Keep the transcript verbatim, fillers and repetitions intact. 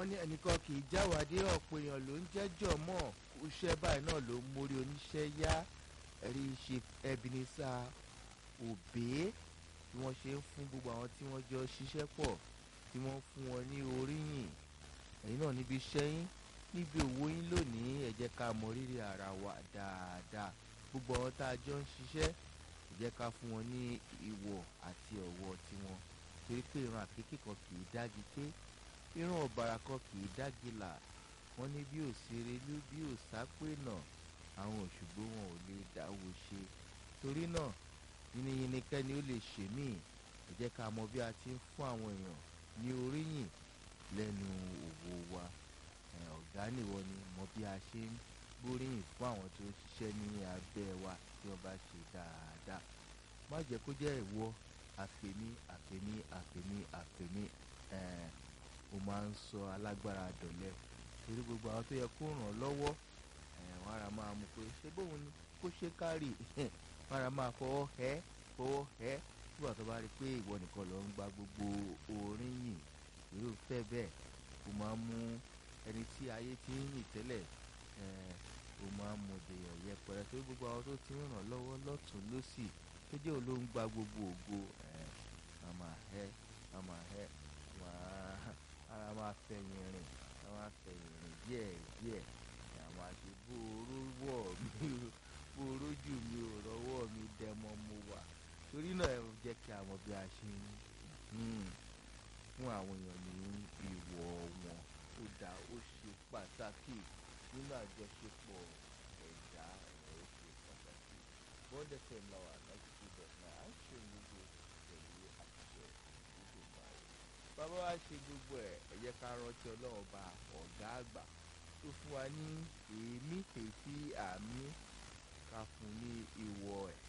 wọ́n ní ẹnìkan kì í jáwádé ọ̀pọ̀ èèyàn ló ń jẹ́jọ́ mọ́ iṣẹ́ báyìí náà ló ń mórí oníṣẹ́ yá rí ṣe Ebenezer Obey bí wọ́n ṣe ń fún gbogbo àwọn tí wọ́n jọ ṣiṣẹ́ pọ̀ tí wọ́n fún wọn ní oríyìn ẹ̀yin náà níbi iṣẹ́ yín níbi òwò yín lónìí ẹ jẹ́ ká mọ rírì ara wa dáadáa gbogbo àwọn tá a jọ ń ṣiṣẹ́ ẹ jẹ́ ká fún wọn ní ìwọ̀ àti ọ̀wọ̀ tiwọn torí pé ìran àkékè kan kì í dági ké ìran ọ̀bàrà kan kì í dági là wọ́n ní bí òṣèré ló bí òṣàpè náà àwọn òṣùgbó wọn ò lè dáwọ́ ṣe torí náà yìnyín kẹ́ni ó lè ṣe mí ẹ jẹ́ ká mọ bí a ti ń fún àwọn èèyàn ní oríyìn lẹ́nu òwò wa ọ̀gá nìwọ ni mọ bí a ṣe ń gbóríyìn fún àwọn tó ń ṣiṣẹ́ ní abẹ́ wa tí wọ́n bá ṣe dáadáa má jẹ́ kó jẹ́ ìwọ àfẹ̀mí àfẹ̀mí àfẹ̀mí àfẹ̀mí ó máa ń sọ alágbára dọ̀lẹ torí gbogbo àwọn tó yẹ kó ràn lọ́wọ́ wọ́n ara máa mú pé ṣé bóun ni kó ṣe kárì wọ́n ara máa fọwọ́ hẹ́ fọwọ́ hẹ́ nígbà tó bá rí i pé ìwọ nìkan ló ń gba gbogbo oríyìn irúfẹ́ bẹ́ẹ̀ ó máa ń mú ẹni tí ayé ti ń yìn tẹ́lẹ̀ ó máa ń mú dèèyàn yẹpẹrẹ torí gbogbo àwọn tó ti ń ràn lọ́wọ́ lọ́tún lọ́sì tó jẹ́ òun ló ń gba gbogbo ògo màmá ẹ màmá ẹ ara máa fẹ̀yìn rìn ara máa fẹ̀yìn rìn díẹ̀ díẹ̀ àwọn àti bóró wọ̀ mí bóró jù mí ò rọ́wọ́ mi dẹmọ mo wà torí náà ẹ jẹ́ kí a mọ̀ bí a ṣe ń fún àwọn èèyàn ní ìwọ̀ wọn ó dá ó ṣe pàtàkì nínú àjọṣepọ̀ ẹ̀dá ó ṣe pàtàkì bọ́ndẹ̀ fẹ́ ń lọ́wọ́ láti ṣe bẹ̀rẹ̀ náà á ṣe gbogbo pẹ̀lú àṣẹ gbogbo báyìí bàbá wa ṣe gbogbo ẹ̀ ẹ jẹ́ ká rántí ọlọ́run ọba ọ̀gá àgbà tó fún wa ní èémí èyí tí àmì ká fún ní ìwọ̀ ẹ̀